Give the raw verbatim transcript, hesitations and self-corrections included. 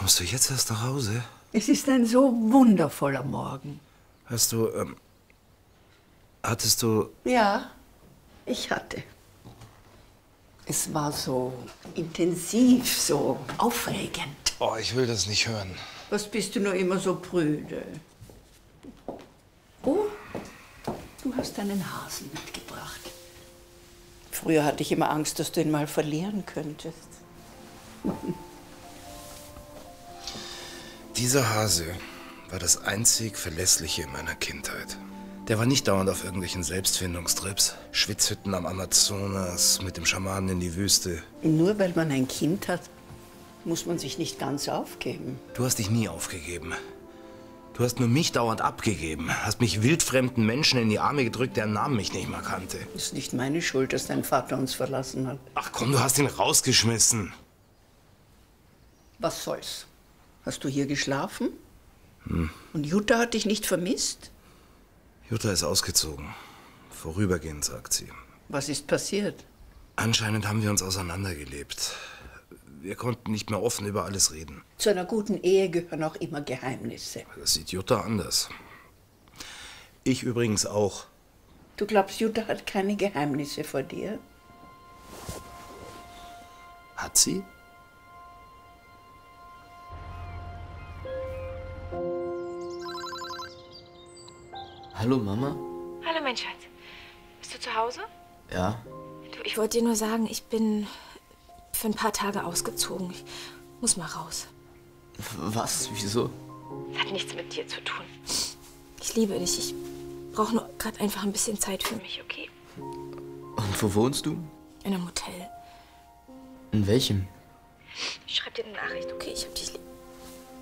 Kommst du jetzt erst nach Hause? Es ist ein so wundervoller Morgen. Hast du, ähm, hattest du... Ja, ich hatte. Es war so intensiv, so aufregend. Oh, ich will das nicht hören. Was bist du nur immer so prüde? Oh, du hast einen Hasen mitgebracht. Früher hatte ich immer Angst, dass du ihn mal verlieren könntest. Dieser Hase war das einzig Verlässliche in meiner Kindheit. Der war nicht dauernd auf irgendwelchen Selbstfindungstrips. Schwitzhütten am Amazonas, mit dem Schamanen in die Wüste. Nur weil man ein Kind hat, muss man sich nicht ganz aufgeben. Du hast dich nie aufgegeben. Du hast nur mich dauernd abgegeben. Hast mich wildfremden Menschen in die Arme gedrückt, deren Namen ich nicht mehr kannte. Ist nicht meine Schuld, dass dein Vater uns verlassen hat. Ach komm, du hast ihn rausgeschmissen. Was soll's? Hast du hier geschlafen? Hm. Und Jutta hat dich nicht vermisst? Jutta ist ausgezogen. Vorübergehend, sagt sie. Was ist passiert? Anscheinend haben wir uns auseinandergelebt. Wir konnten nicht mehr offen über alles reden. Zu einer guten Ehe gehören auch immer Geheimnisse. Das sieht Jutta anders. Ich übrigens auch. Du glaubst, Jutta hat keine Geheimnisse vor dir? Hat sie? Hallo, Mama? Hallo, mein Schatz. Bist du zu Hause? Ja. Du, ich wollte dir nur sagen, ich bin für ein paar Tage ausgezogen. Ich muss mal raus. Was? Wieso? Das hat nichts mit dir zu tun. Ich liebe dich. Ich brauche nur gerade einfach ein bisschen Zeit für mich, okay? Und wo wohnst du? In einem Hotel. In welchem? Ich schreibe dir eine Nachricht, okay? Ich hab dich lieb.